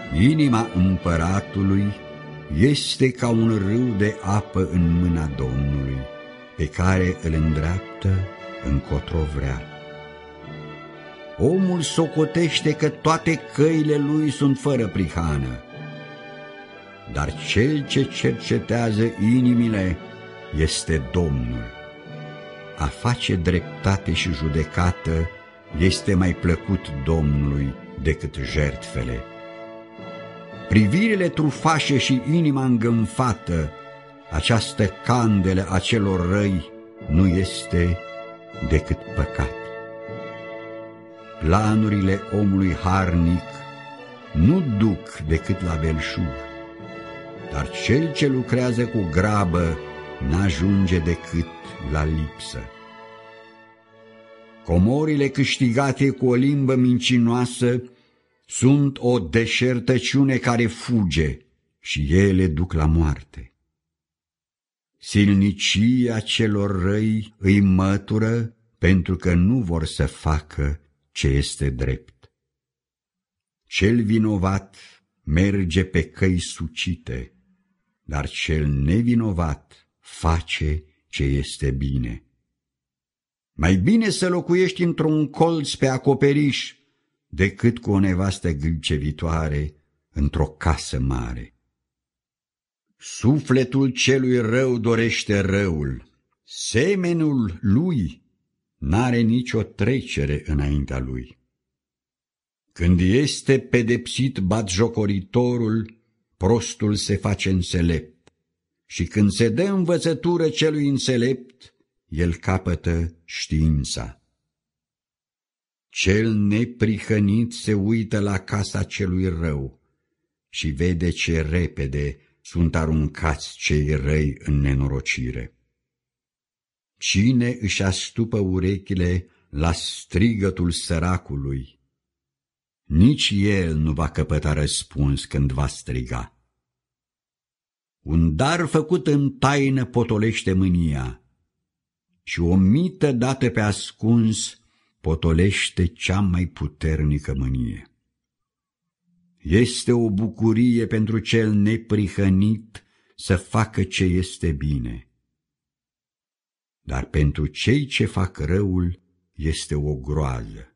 Inima împăratului este ca un râu de apă în mâna Domnului, pe care îl îndreaptă încotro vrea. Omul socotește că toate căile lui sunt fără prihană, dar cel ce cercetează inimile este Domnul. A face dreptate și judecată este mai plăcut Domnului decât jertfele. Privirile trufașe și inima îngânfată, această candelă a celor răi, nu este decât păcat. Planurile omului harnic nu duc decât la belșug, dar cel ce lucrează cu grabă n-ajunge decât la lipsă. Comorile câștigate cu o limbă mincinoasă sunt o deșertăciune care fuge și ele duc la moarte. Silnicia celor răi îi mătură pentru că nu vor să facă ce este drept. Cel vinovat merge pe căi sucite, dar cel nevinovat face ce este bine. Mai bine să locuiești într-un colț pe acoperiș decât cu o nevastă gâlcevitoare într-o casă mare. Sufletul celui rău dorește răul, semenul lui n-are nicio trecere înaintea lui. Când este pedepsit batjocoritorul, prostul se face înțelept, și când se dă învățătură celui înțelept, el capătă știința. Cel neprihănit se uită la casa celui rău și vede ce repede sunt aruncați cei răi în nenorocire. Cine își astupă urechile la strigătul săracului, nici el nu va căpăta răspuns când va striga. Un dar făcut în taină potolește mânia și o mită dată pe ascuns potolește cea mai puternică mânie. Este o bucurie pentru cel neprihănit să facă ce este bine, dar pentru cei ce fac răul este o groază.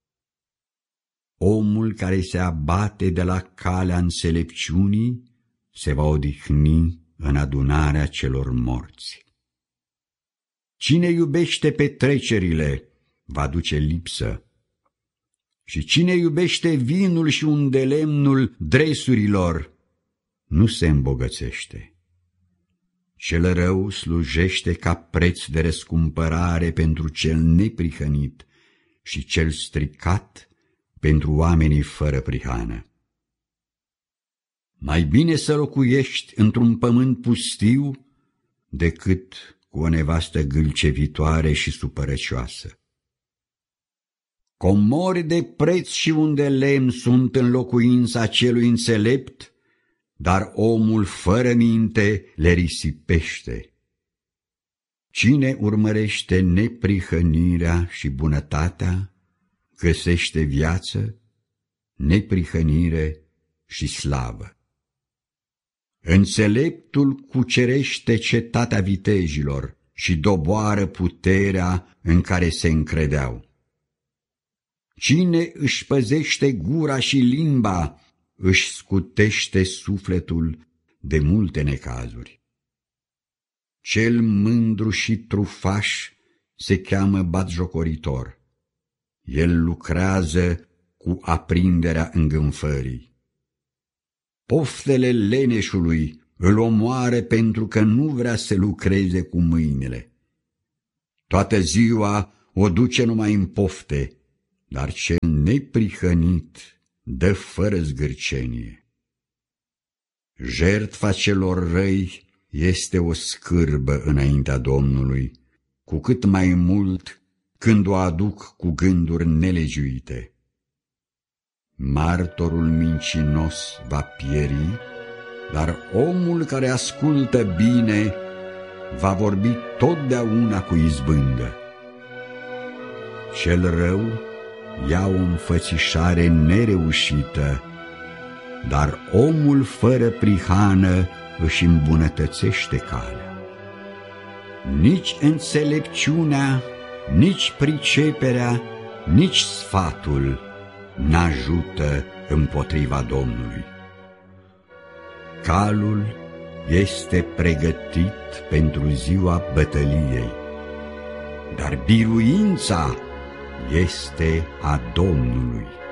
Omul care se abate de la calea înțelepciunii se va odihni în adunarea celor morți. Cine iubește petrecerile va duce lipsă, și cine iubește vinul și undelemnul dresurilor nu se îmbogățește. Cel rău slujește ca preț de răscumpărare pentru cel neprihănit și cel stricat pentru oamenii fără prihană. Mai bine să locuiești într-un pământ pustiu decât cu o nevastă gâlcevitoare și supărăcioasă. Comori de preț și unde lemn sunt în locuința celui înțelept, dar omul fără minte le risipește. Cine urmărește neprihănirea și bunătatea, găsește viață, neprihănire și slavă. Înțeleptul cucerește cetatea vitejilor și doboară puterea în care se încredeau. Cine își păzește gura și limba, își scutește sufletul de multe necazuri. Cel mândru și trufaș se cheamă batjocoritor. El lucrează cu aprinderea îngânfării. Poftele leneșului îl omoară pentru că nu vrea să lucreze cu mâinile. Toată ziua o duce numai în pofte, dar cel neprihănit dă fără zgârcenie. Jertfa celor răi este o scârbă înaintea Domnului, cu cât mai mult când o aduc cu gânduri nelegiuite. Martorul mincinos va pieri, dar omul care ascultă bine va vorbi totdeauna cu izbândă. Cel rău ia o înfățișare nereușită, dar omul fără prihană își îmbunătățește calea. Nici înțelepciunea, nici priceperea, nici sfatul n-ajută împotriva Domnului. Calul este pregătit pentru ziua bătăliei, dar biruința este a Domnului.